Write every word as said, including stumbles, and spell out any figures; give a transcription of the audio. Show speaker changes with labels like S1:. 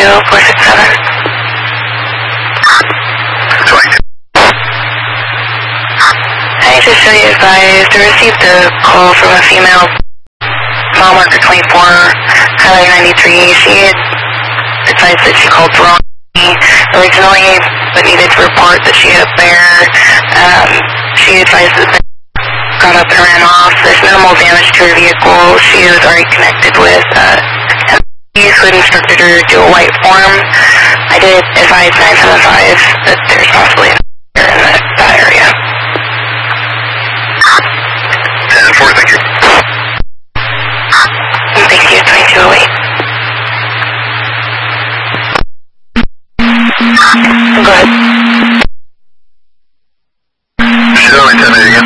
S1: two four six seven. I just so you advised, I received a call from a female mile marker twenty-four, highway ninety-three. She had advised that she called the wrong originally, but needed to report that she hit a bear. Um, she advised that the got up and ran off. There's minimal damage to her vehicle. She was already connected with uh, M P S who had instructed her to do a white form. I did advise nine seven five that there's possibly a bear in that, that area.
S2: ten four, thank you.
S1: Thank you, twenty-two oh eight. Go ahead.
S2: Shirley ten eight again.